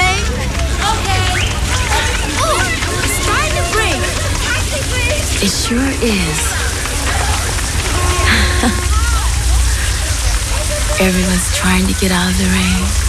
okay? Okay. Oh, it's starting to break. It sure is. Everyone's trying to get out of the rain.